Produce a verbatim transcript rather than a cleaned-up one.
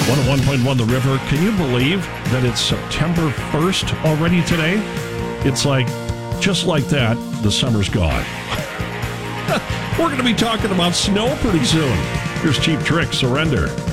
one oh one point one The River. Can you believe that it's September first already today? It's like, just like that, the summer's gone. We're going to be talking about snow pretty soon. Here's Cheap Trick, Surrender.